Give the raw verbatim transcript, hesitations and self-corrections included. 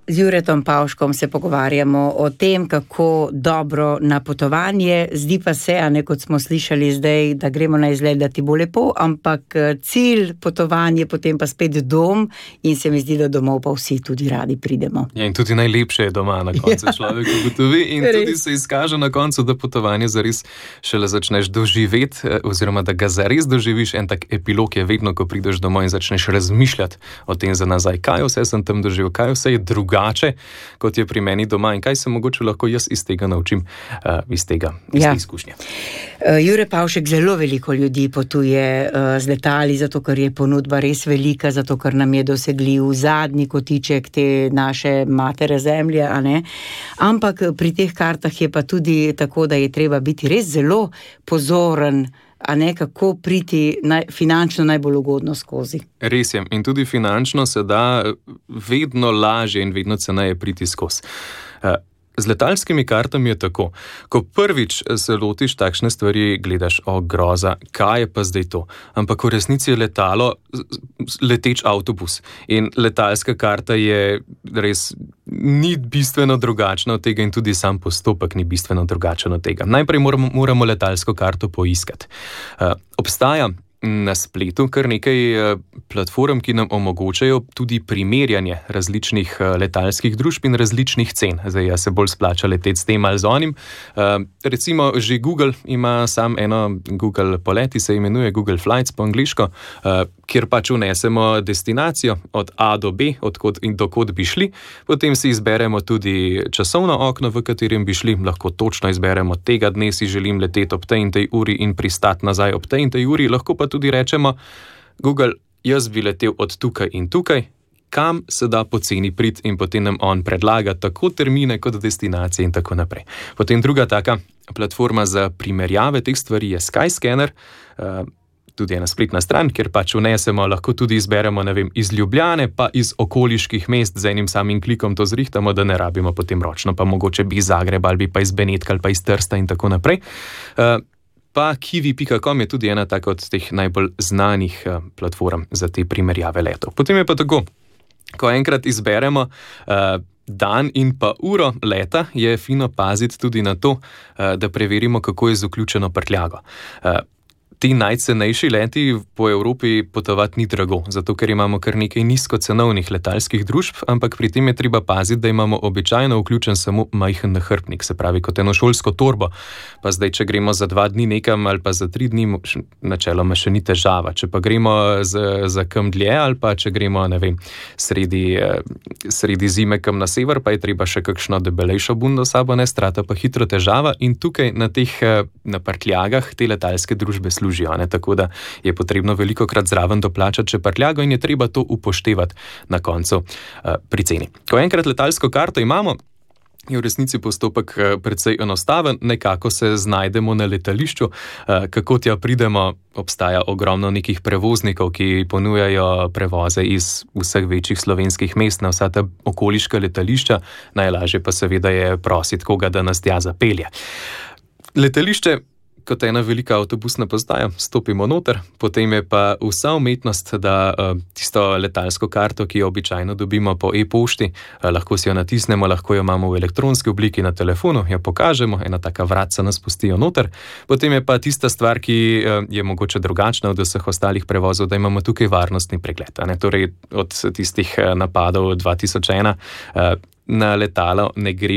Z Juretom Pavškom se pogovarjamo o tem, kako dobro na potovanje, zdi pa se, a ne kot smo slišali zdaj, da gremo na izlet, da ti bo lepo, ampak cilj potovanje, potem pa spet dom in se mi zdi, da domov pa vsi tudi radi pridemo. Ja, in tudi najlepše je doma na koncu ja. Človek ugotovi in Res. Tudi se izkaže na koncu, da potovanje zares šele začneš doživeti, oziroma da ga zares doživiš, en tak epilog je vedno, ko prideš domov in začneš razmišljati o tem za nazaj, kaj vse sem tam doživel, kaj vse je drugače, kot je pri meni doma in kaj se mogoče lahko jaz iz tega naučim, uh, iz tega, iz ja. te izkušnje. Uh, Jure Pavšek, zelo veliko ljudi potuje uh, z letali, zato ker je ponudba res velika, zato ker nam je dosegljiv zadnji kotiček te naše matere zemlje, a ne? Ampak pri teh kartah je pa tudi tako, da je treba biti res zelo pozoren, a ne kako priti naj, finančno najbolj ugodno skozi. Res je. In tudi finančno se da vedno lažje in vedno ceneje priti skozi. Z letalskimi kartami je tako. Ko prvič se lotiš takšne stvari, gledaš, o groza, kaj je pa zdaj to? Ampak v resnici je letalo leteč avtobus. In letalska karta je res ni bistveno drugačna od tega in tudi sam postopek ni bistveno drugačen od tega. Najprej moramo, moramo letalsko karto poiskati. Uh, obstaja na spletu kar nekaj platform, ki nam omogočajo tudi primerjanje različnih letalskih družb in različnih cen. Zdaj, ja se bolj splača leteti s tem ali z onim. Uh, recimo, že Google ima sam eno Google poleti, se imenuje Google Flights po angliško, uh, kjer pač vnesemo destinacijo od A do B, odkot in dokot bi šli. Potem si izberemo tudi časovno okno, v katerem bi šli. Lahko točno izberemo, tega dne si želim leteti ob tej in tej uri in pristati nazaj ob tej in tej uri. Lahko pa tudi rečemo, Google, jaz bi letel od tukaj in tukaj, kam se da poceni priti in potem nam on predlaga tako termine kot destinacije in tako naprej. Potem druga taka platforma za primerjave teh stvari je Skyscanner, uh, tudi ena spletna stran, kjer pač vnesemo, lahko tudi izberemo, ne vem, iz Ljubljane pa iz okoliških mest, z enim samim klikom to zrihtamo, da ne rabimo potem ročno, pa mogoče bi iz Zagreba ali bi pa iz Benetka ali pa iz Trsta in tako naprej. Uh, Pa kiwi pika com je tudi ena taka od teh najbolj znanih uh, platform za te primerjave letov. Potem je pa tako, ko enkrat izberemo uh, dan in pa uro leta, je fino paziti tudi na to, uh, da preverimo, kako je z vključeno prtljago. Uh, Ti najcenejši leti po Evropi potovati ni drago, zato ker imamo kar nekaj nizkocenovnih letalskih družb, ampak pri tem je treba paziti, da imamo običajno vključen samo majhen nahrbtnik, se pravi kot eno šolsko torbo. Pa zdaj, če gremo za dva dni nekam ali pa za tri dni, načeloma še ni težava. Če pa gremo za, za kam dlje ali pa če gremo, ne vem, sredi, sredi zime kam na sever, pa je treba še kakšno debelejšo bundo sabo, ne, strata pa hitro težava in tukaj na teh na prtljagah te letalske družbe služijo. Ne, tako da je potrebno veliko krat zraven doplačati še prtljago in je treba to upoštevati na koncu uh, pri ceni. Ko enkrat letalsko karto imamo, je v resnici postopek precej enostaven, nekako se znajdemo na letališču, uh, kako tja pridemo, obstaja ogromno nekih prevoznikov, ki ponujajo prevoze iz vseh večjih slovenskih mest na vsa ta okoliška letališča, najlažje pa seveda je prositi koga, da nas tja zapelje. Letališče kot ena velika avtobusna postaja, stopimo noter, potem je pa vsa umetnost, da uh, tisto letalsko karto, ki jo običajno dobimo po e-pošti, uh, lahko si jo natisnemo, lahko jo imamo v elektronski obliki na telefonu, jo pokažemo, ena taka vratca nas pustijo noter, potem je pa tista stvar, ki uh, je mogoče drugačna od vseh ostalih prevozov, da imamo tukaj varnostni pregled. Ne? Torej, od tistih napadov dva tisoč ena uh, na letalo ne gre